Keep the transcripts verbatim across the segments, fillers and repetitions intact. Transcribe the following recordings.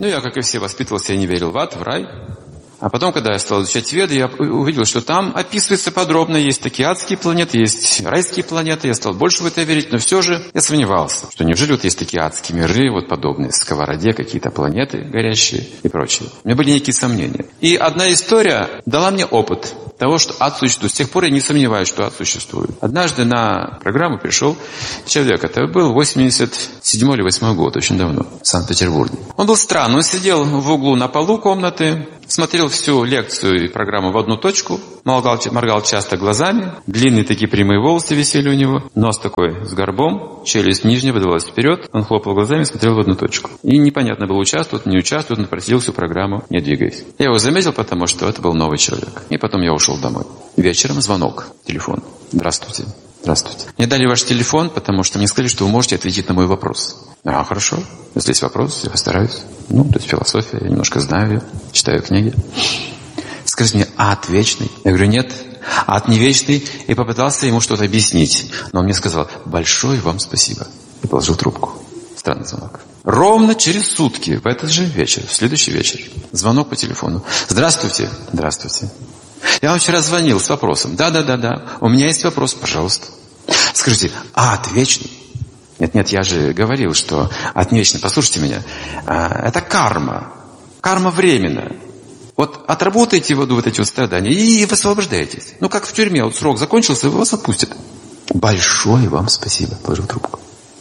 Ну, я, как и все, воспитывался, я не верил в ад, в рай. А потом, когда я стал изучать Веды, я увидел, что там описывается подробно, есть такие адские планеты, есть райские планеты. Я стал больше в это верить, но все же я сомневался, что неужели вот есть такие адские миры, вот подобные сковороде, какие-то планеты горящие и прочее. У меня были некие сомнения. И одна история дала мне опыт того, что ад существует. С тех пор я не сомневаюсь, что ад существует. Однажды на программу пришел человек, это был восемьдесят седьмой или восьмой год, очень давно, в Санкт-Петербурге. Он был странный, он сидел в углу на полу комнаты, смотрел всю лекцию и программу в одну точку, моргал, моргал часто глазами, длинные такие прямые волосы висели у него, нос такой с горбом, челюсть нижняя выдавалась вперед, он хлопал глазами и смотрел в одну точку. И непонятно было, участвует, не участвует, он просидел всю программу, не двигаясь. Я его заметил, потому что это был новый человек. И потом я ушел домой. Вечером звонок, телефон. Здравствуйте. Здравствуйте. Мне дали ваш телефон, потому что мне сказали, что вы можете ответить на мой вопрос. А, хорошо. Если есть вопрос, я постараюсь. Ну, то есть философия, я немножко знаю ее, читаю книги. Скажите мне, ад вечный? Я говорю, нет, ад не вечный. И попытался ему что-то объяснить. Но он мне сказал, большое вам спасибо. И положил трубку. Странный звонок. Ровно через сутки, в этот же вечер, в следующий вечер, звонок по телефону. Здравствуйте. Здравствуйте. Я вам вчера звонил с вопросом. Да-да-да-да, у меня есть вопрос, пожалуйста. Скажите, ад вечный? Нет-нет, я же говорил, что ад не вечный. Послушайте меня. Это карма. Карма временная. Вот отработаете вот, вот эти вот страдания и высвобождаетесь. Ну, как в тюрьме. Вот срок закончился, и вас отпустят. Большое вам спасибо. Положил трубку.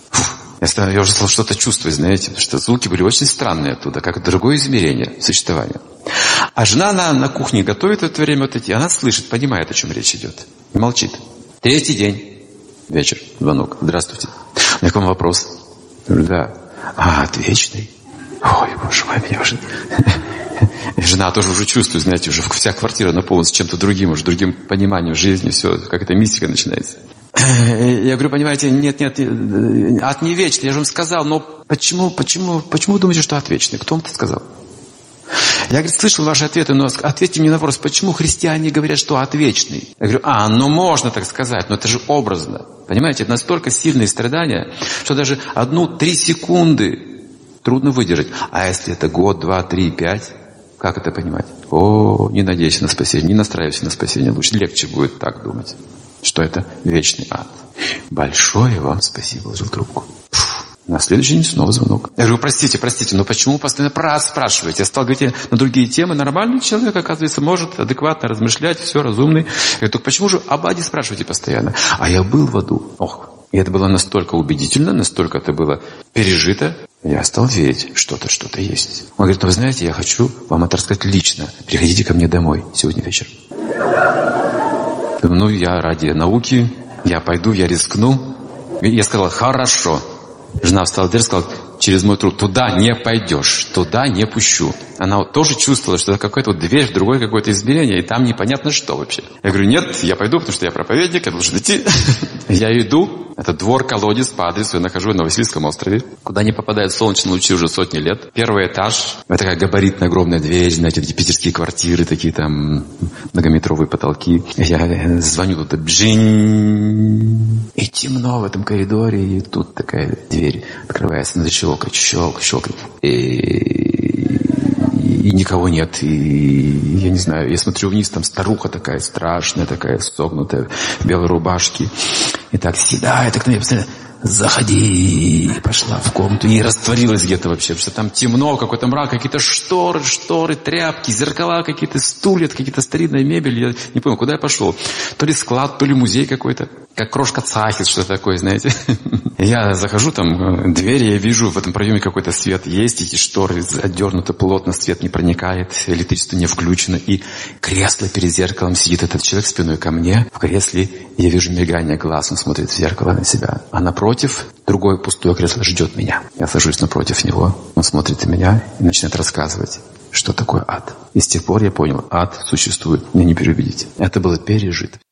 Я, я уже стал что-то чувствовать, знаете, потому что звуки были очень странные оттуда, как другое измерение существования. А жена, она на кухне готовит в это время вот эти, она слышит, понимает, о чем речь идет. И молчит. Третий день. Вечер. Звонок. Здравствуйте. У меня к вам вопрос. Я говорю, да. А, ад вечный? Ой, боже мой, меня уже... Жена тоже уже чувствует, знаете, уже вся квартира наполнится чем-то другим, уже другим пониманием жизни, все, как эта мистика начинается. Я говорю, понимаете, нет, нет, ад не вечный, я же вам сказал, но почему, почему, почему вы думаете, что ад вечный? Кто вам это сказал? Я, говорит, слышал ваши ответы, но ответьте мне на вопрос, почему христиане говорят, что ад вечный? Я говорю, а, ну можно так сказать, но это же образно. Понимаете, это настолько сильные страдания, что даже одну-три секунды трудно выдержать. А если это год, два, три, пять, как это понимать? О, не надейся на спасение, не настраивайся на спасение, лучше легче будет так думать, что это вечный ад. Большое вам спасибо, положил трубку. Фух. На следующий день снова звонок. Я говорю, простите, простите, но почему постоянно про ад спрашиваете? Я стал говорить на другие темы. Нормальный человек, оказывается, может адекватно размышлять, все разумный. Я говорю, только почему же об аде спрашиваете постоянно? А я был в аду. Ох, и это было настолько убедительно, настолько это было пережито. Я стал верить, что-то, что-то есть. Он говорит, ну вы знаете, я хочу вам это рассказать лично. Приходите ко мне домой сегодня вечером. Ну, я ради науки, я пойду, я рискну. И я сказал, хорошо. Жена встала в дверь и сказала, через мой труп, туда не пойдешь, туда не пущу. Она вот тоже чувствовала, что это какая-то вот дверь в другое какое-то измерение, и там непонятно что вообще. Я говорю, нет, я пойду, потому что я проповедник, я должен идти. Я иду, это двор-колодец по адресу, я нахожусь на Васильевском острове, куда не попадают солнечные лучи уже сотни лет. Первый этаж, это такая габаритная огромная дверь, знаете, эти питерские квартиры, такие там многометровые потолки. Я звоню туда, бжинь, и темно в этом коридоре, и тут такая дверь открывается, надо щелкать, щелкать, щелкать. И... И никого нет, и я не знаю, я смотрю вниз, там старуха такая страшная, такая согнутая, в белой рубашке. И так седая, так на меня постоянно, заходи, пошла в комнату и растворилась где-то вообще, потому что там темно, какой-то мрак, какие-то шторы, шторы, тряпки, зеркала какие-то, стулья, какие-то старинная мебель, я не понял, куда я пошел. То ли склад, то ли музей какой-то, как крошка Цахис, что-то такое, знаете. Я захожу, там дверь, я вижу, в этом проеме какой-то свет есть, эти шторы отдернуты плотно, свет не проникает, электричество не включено, и кресло перед зеркалом сидит этот человек спиной ко мне, в кресле, я вижу мигание глаз, он смотрит в зеркало на себя, а напротив другое пустое кресло ждет меня. Я сажусь напротив него, он смотрит на меня и начинает рассказывать, что такое ад. И с тех пор я понял, ад существует, меня не переубедить. Это было пережито.